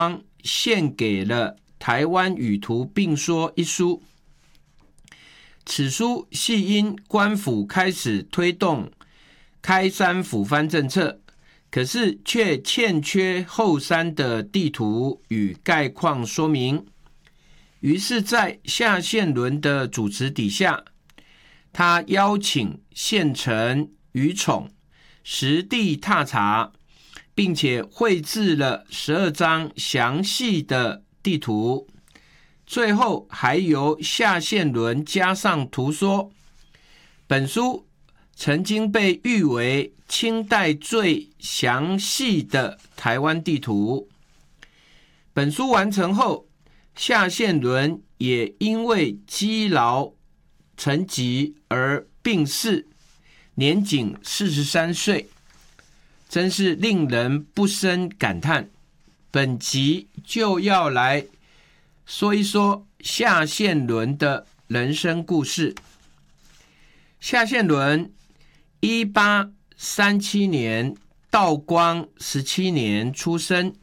献给了《台湾语图并说》一书。此书系因官府开始推动开山抚番政策，可是却欠缺后山的地图与概况说明，于是在夏宪伦的主持底下，他邀请县丞于宠实地踏查，并且绘制了12张详细的地图，最后还由夏宪伦加上图说。本书曾经被誉为清代最详细的台湾地图。本书完成后，夏宪伦也因为积劳成疾而病逝，年仅43岁，真是令人不胜感叹。本集就要来说一说夏宪伦的人生故事。夏宪伦1837年道光17年出生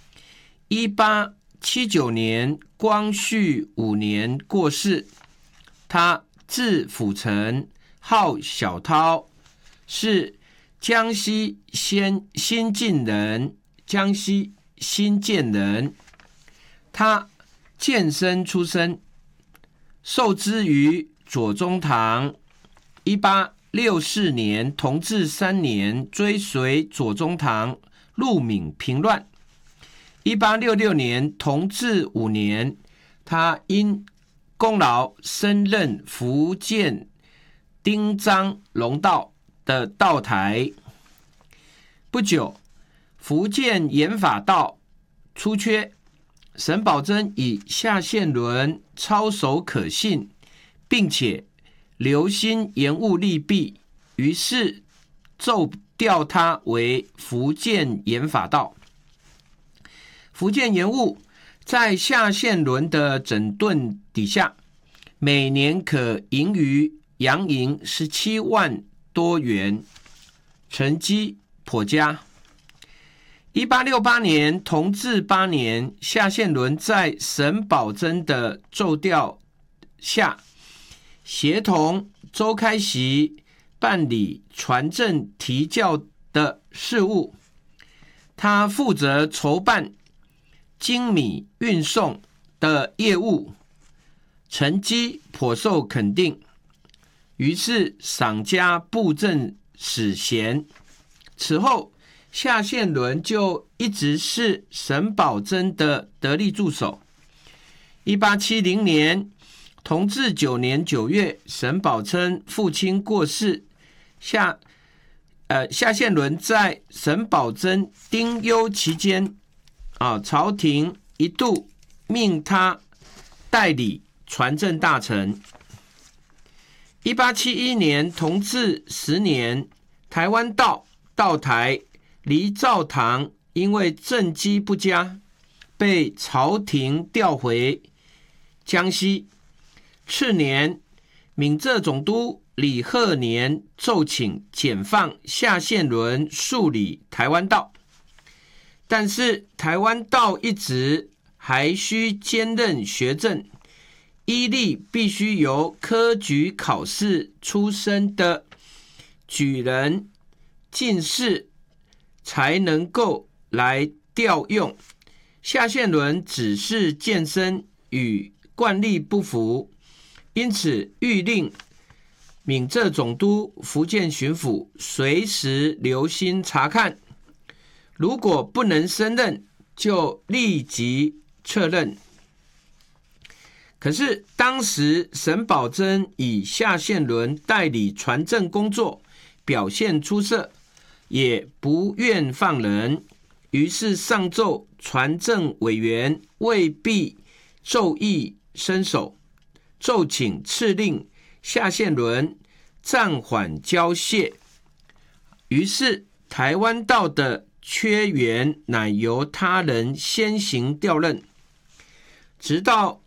，1879年光绪5年过世。他字辅成，号小涛，是江西新进人，江西新建人。他监生出身，受之于左宗棠。1864年同治3年追随左宗棠入闽平乱。1866年同治5年，他因功劳升任福建丁章龙道的道台。不久，福建研法道出缺，沈葆桢以夏宪伦操守可信，并且留心研务利弊，于是奏调他为福建研法道。福建研务在夏宪伦的整顿底下，每年可盈余洋银17万多元，成绩颇佳。1868年同治8年，夏宪伦在沈葆桢的奏调下，协同周开禧办理传政提教的事务。他负责筹办精米运送的业务，成绩颇受肯定，于是赏加布政使衔。此后，夏宪伦就一直是沈葆桢的得力助手。1870年同治9年9月，沈葆桢父亲过世，夏宪伦在沈葆桢丁忧期间，朝廷一度命他代理传政大臣。1871年同治10年，台湾道台黎兆堂因为政绩不佳，被朝廷调回江西。次年，闽浙总督李鹤年奏请解放夏宪伦数理台湾道，但是台湾道一职还需兼任学政，依例必须由科举考试出身的举人进士才能够来调用。夏宪伦只是监生，与惯例不符，因此谕令闽浙总督、福建巡抚随时留心查看，如果不能胜任，就立即撤任。可是当时沈葆桢以夏宪伦代理传政工作表现出色，也不愿放人，于是上奏传政委员未必奏议伸手，奏请敕令夏宪伦暂缓交卸。于是台湾道的缺员乃由他人先行调任，直到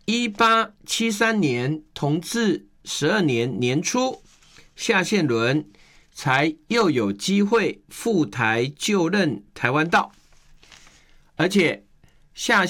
1873年同治12年年初，夏宪伦才又有机会赴台就任台湾道。而且下